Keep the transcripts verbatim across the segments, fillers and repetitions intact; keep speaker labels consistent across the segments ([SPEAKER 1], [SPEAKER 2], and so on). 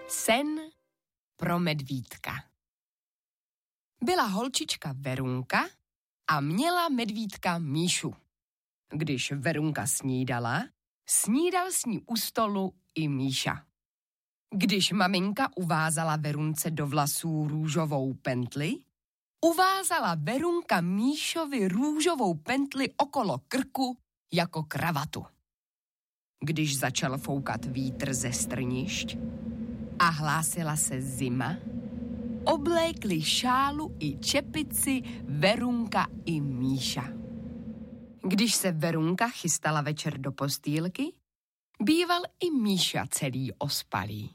[SPEAKER 1] Sen pro medvídka. Byla holčička Verunka a měla medvídka Míšu. Když Verunka snídala, snídal s ní u stolu i Míša. Když maminka uvázala Verunce do vlasů růžovou pentli, uvázala Verunka Míšovi růžovou pentli okolo krku jako kravatu. Když začal foukat vítr ze strnišť a hlásila se zima, oblékli šálu i čepici Verunka i Míša. Když se Verunka chystala večer do postýlky, býval i Míša celý ospalý.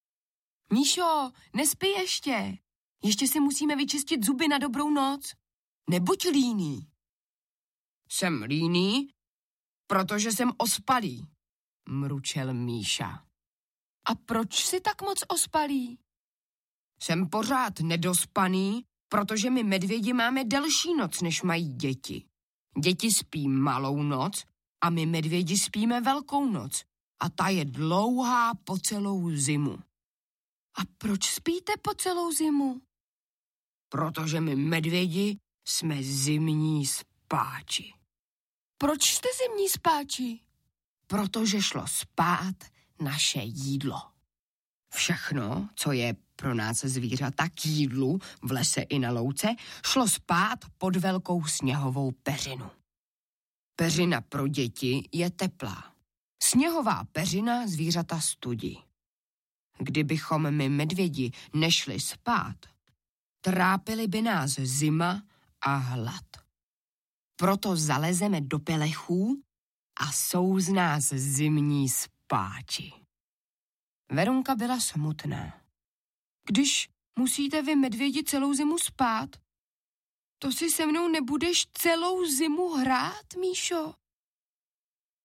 [SPEAKER 1] Míšo, nespí ještě. Ještě si musíme vyčistit zuby na dobrou noc. Nebuď líný. Jsem líný, protože jsem ospalý, mručel Míša. A proč jsi tak moc ospalý? Jsem pořád nedospaný, protože my medvědi máme delší noc, než mají děti. Děti spí malou noc a my medvědi spíme velkou noc. A ta je dlouhá po celou zimu. A proč spíte po celou zimu? Protože my medvědi jsme zimní spáči. Proč jste zimní spáči? Protože šlo spát naše jídlo. Všechno, co je pro nás zvířata k jídlu v lese i na louce, šlo spát pod velkou sněhovou peřinu. Peřina pro děti je teplá. Sněhová peřina zvířata studí. Kdybychom my medvědi nešli spát, trápily by nás zima a hlad. Proto zalezeme do pelechů a jsou z nás zimní spáči. Verunka byla smutná. Když musíte vy medvědi celou zimu spát, to si se mnou nebudeš celou zimu hrát, Míšo?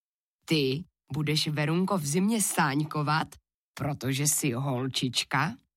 [SPEAKER 1] Ty budeš, Verunko, v zimě sáňkovat, protože jsi holčička